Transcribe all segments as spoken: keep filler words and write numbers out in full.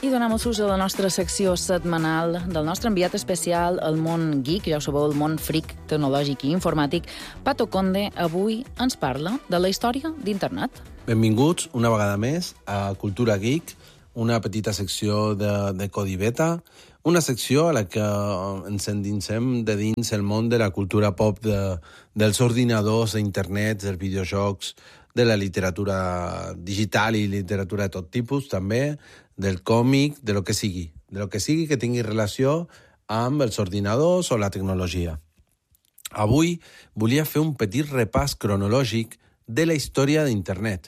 I donem el ús a la nostra secció setmanal del nostre enviat especial al món geek, ja ho sabeu, el món freak tecnològic i informàtic. Pato Conde avui ens parla de la història d'internet. Benvinguts una vegada més a Cultura Geek, una petita secció de, de Codi Beta, una secció a la que ens endinsem de dins el món de la cultura pop, de, dels ordinadors, d'internet, dels videojocs, de la literatura digital i literatura de tot tipus, també, del còmic, de lo que sigui. De lo que sigui que tingui relació amb els ordinadors o la tecnologia. Avui volia fer un petit repàs cronològic de la història d'internet.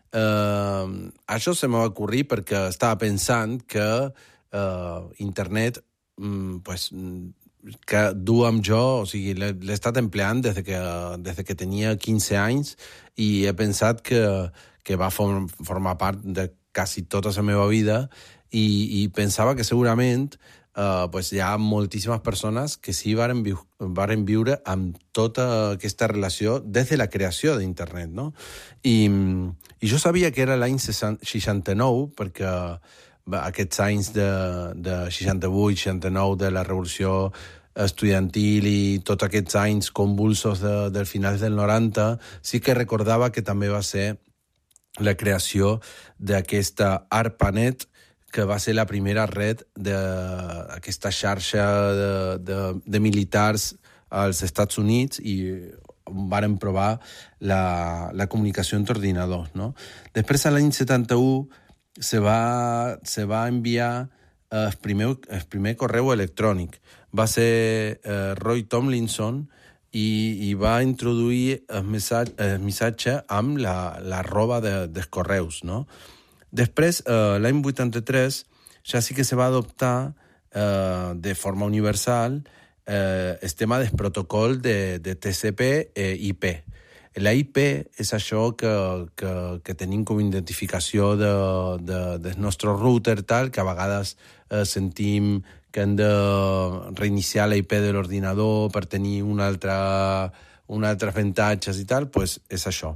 Uh, això se m'ha ocorrit perquè estava pensant que uh, internet um, pues, que du amb jo, o sigui, l'he, l'he estat empleant des de que, des de que tenia quinze anys i he pensat que, que va form, formar part de quasi tota la meva vida i, i pensava que segurament uh, pues hi ha moltíssimes persones que sí varen, viu, varen viure amb tota aquesta relació des de la creació d'internet, no? I, i jo sabia que era l'any seixanta-nou, perquè aquests anys de, de seixanta-vuit, seixanta-nou, de la revolució estudiantil i tots aquests anys convulsos de, del final del noranta, sí que recordava que també va ser la creació d'aquesta ARPANET, que va ser la primera red d'aquesta xarxa de, de, de militars als Estats Units i varen provar la, la comunicació entre ordinadors, no? Després, a l'any setanta-u, se va, se va enviar el primer, el primer correu electrònic. Va ser eh, Roy Tomlinson i, i va introduir el missatge, el missatge amb la, la roba de, dels correus, no? Després, eh, l'any vuitanta-tres, ja sí que se va adoptar eh, de forma universal eh, el tema del protocol de, de T C P eh, I P. La I P és això que, que, que tenim com identificació de, de, del nostre router, tal, que a vegades eh, sentim que hem de reiniciar la I P de l'ordinador per tenir un altre, un altre avantatges i tal, pues és això.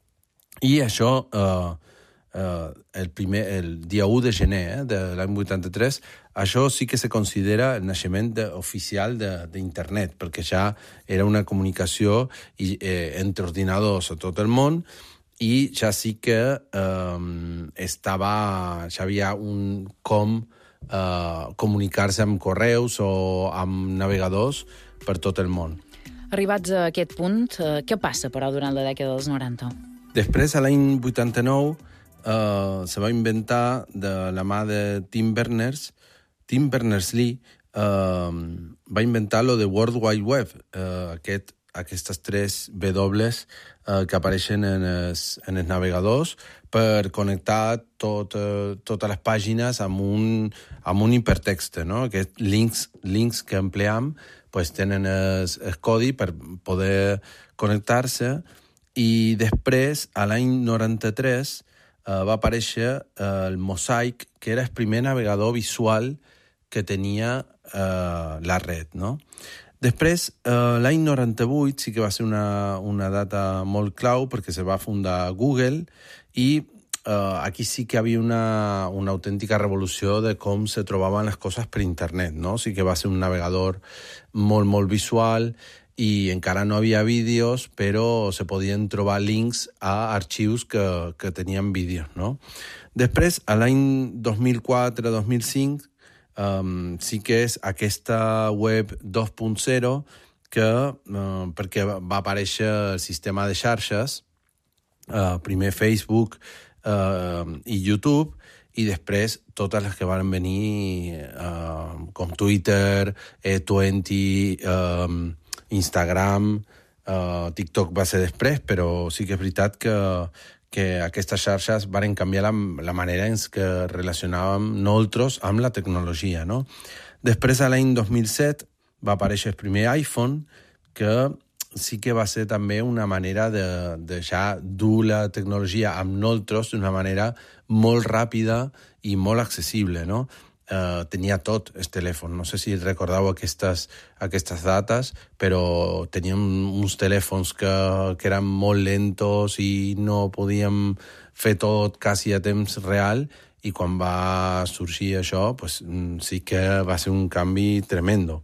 I això, eh, eh, el, primer, el dia u de gener eh, de l'any vuitanta-tres, això sí que se considera el naixement de, oficial d'internet, perquè ja era una comunicació i, eh, entre ordinadors a tot el món i ja sí que eh, estava, ja havia un com Uh, comunicar-se amb correus o amb navegadors per tot el món. Arribats a aquest punt, uh, què passa, però, durant la dècada dels noranta? Després, a l'any vuitanta-nou, uh, se va inventar de la mà de Tim Berners, Tim Berners-Lee uh, va inventar lo de World Wide Web, uh, aquest, aquestes tres W uh, que apareixen en els, en els navegadors per connectar tot, uh, totes les pàgines amb un, amb un hipertext, no? Aquests links, links que empleam pues, tenen el, el codi per poder connectar-se i després, a l'any noranta-tres, uh, va aparèixer uh, el Mosaic, que era el primer navegador visual que tenia uh, la red, no? Després, uh, l'any noranta-vuit sí que va ser una, una data molt clau perquè se va fundar Google i uh, aquí sí que hi havia una, una autèntica revolució de com se trobaven les coses per internet, no? Sí que va ser un navegador molt, molt visual i encara no havia vídeos, però se podien trobar links a arxius que, que tenien vídeos, no? Després, a l'any dos mil quatre dos mil cinc, Um, sí que és aquesta web dos punt zero que, uh, perquè va aparèixer el sistema de xarxes, uh, primer Facebook uh, i YouTube, i després totes les que van venir, uh, com Twitter, E vint, uh, Instagram, uh, TikTok va ser després, però sí que és veritat que que aquestes xarxes varen canviar la, la manera en què relacionàvem nosaltres amb la tecnologia, no? Després, a l'any dos mil set, va aparèixer el primer iPhone, que sí que va ser també una manera de, de ja dur la tecnologia amb nosaltres d'una manera molt ràpida i molt accessible, no? Uh, tenia tot el telèfon. No sé si recordeu aquestes, aquestes dates, però teníem uns telèfons que, que eren molt lentos i no podíem fer tot quasi a temps real, i quan va sorgir això, pues, sí que va ser un canvi tremendo.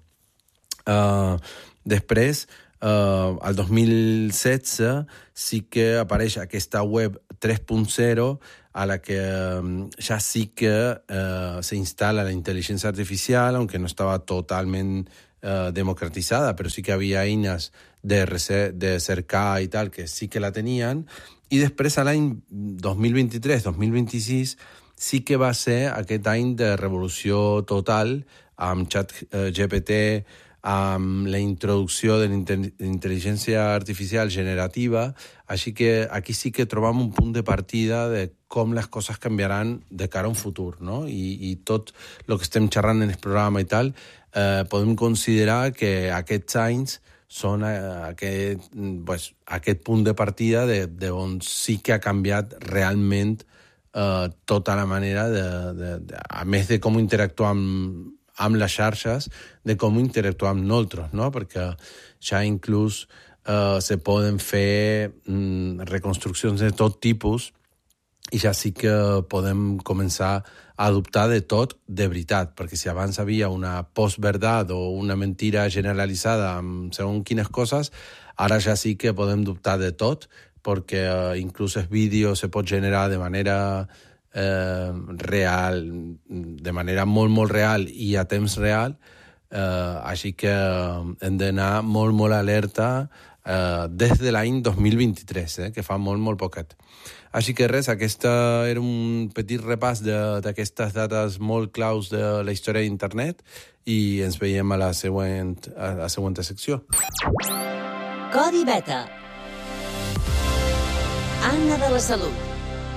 Uh, després, uh, al dos mil setze, sí que apareix aquesta web tres punt zero, a la que um, ya sí que uh, se instala la inteligencia artificial, aunque no estaba totalmente uh, democratizada, pero sí que había eines de, de cercar i tal, que sí que la tenien. I després, a l'any dos mil vint-i-tres dos mil vint-i-sis, sí que va ser aquest any de revolució total, amb ChatGPT, amb la introducció de l'intel·ligència artificial generativa, així que aquí sí que trobam un punt de partida de com les coses canviaran de cara a un futur, no? I, i tot el que estem xerrant en el programa i tal, eh, podem considerar que aquests anys són eh, aquest, pues, aquest punt de partida de, de on sí que ha canviat realment eh, tota la manera, de, de, de, a més de com interactuar amb amb les xarxes, de com interactuar amb nosaltres, no? Perquè ja inclús eh, se poden fer mm, reconstruccions de tot tipus i ja sí que podem començar a adoptar de tot de veritat, perquè si abans havia una postverdad o una mentira generalitzada amb segons quines coses, ara ja sí que podem dubtar de tot, perquè eh, inclús el vídeo se pot generar de manera Eh, real, de manera molt, molt real i a temps real, eh, així que hem d'anar molt, molt alerta eh, des de l'any dos mil vint-i-tres, eh, que fa molt, molt poquet. Així que res, aquesta era un petit repàs d'aquestes dates molt claus de la història d'internet i ens veiem a la següent, a la següent secció. Codi Beta. Anna de la Salut.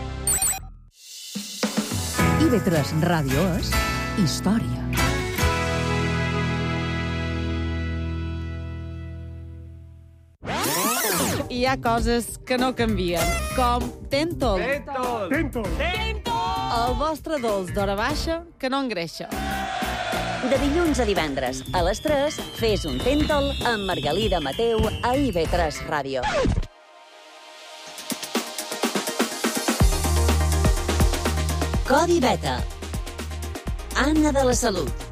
I ve tres Ràdio és història. Hi ha coses que no canvien, com Tentol. Tentol! Tentol! Tentol! El vostre dolç d'hora baixa que no engreixa. De dilluns a divendres, a les tres, fes un Tentol amb Margalida Mateu a I ve tres Ràdio. Codi Beta. Anna de la Salut.